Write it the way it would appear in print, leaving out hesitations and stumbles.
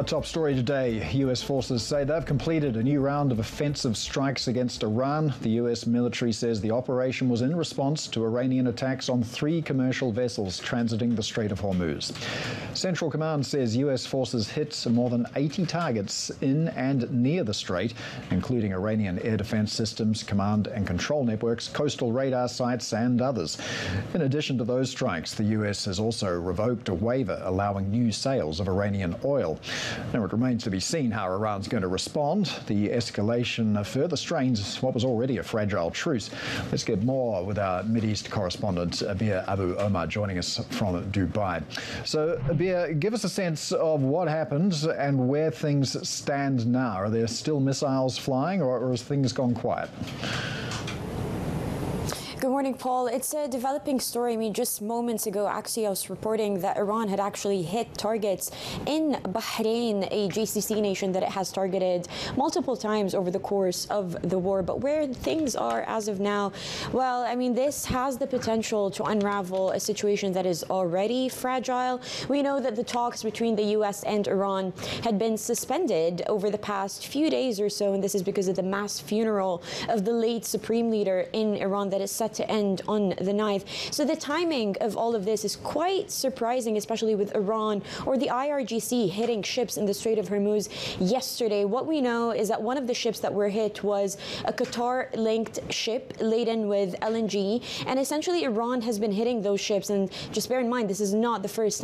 A top story today. U.S. forces say they've completed a new round of offensive strikes against Iran. The U.S. military says the operation was in response to Iranian attacks on 3 commercial vessels transiting the Strait of Hormuz. Central Command says U.S. forces hit more than 80 targets in and near the strait, including Iranian air defense systems, command and control networks, coastal radar sites, and others. In addition to those strikes, the U.S. has also revoked a waiver allowing new sales of Iranian oil. Now, it remains to be seen how Iran's going to respond. The escalation further strains what was already a fragile truce. Let's get more with our Mideast correspondent, Abir Abu Omar, joining us from Dubai. So, Abir, give us a sense of what happened and where things stand now. Are there still missiles flying, or has things gone quiet? Good morning, Paul. It's a developing story. I mean, just moments ago, Axios reporting that Iran had actually hit targets in Bahrain, a GCC nation that it has targeted multiple times over the course of the war. But where things are as of now, well, I mean, this has the potential to unravel a situation that is already fragile. We know that the talks between the U.S. and Iran had been suspended over the past few days or so, and this is because of the mass funeral of the late supreme leader in Iran that is set to end on the 9th. So the timing of all of this is quite surprising, especially with Iran or the IRGC hitting ships in the Strait of Hormuz yesterday. What we know is that one of the ships that were hit was a Qatar-linked ship laden with LNG, and essentially Iran has been hitting those ships. And just bear in mind, this is not the first time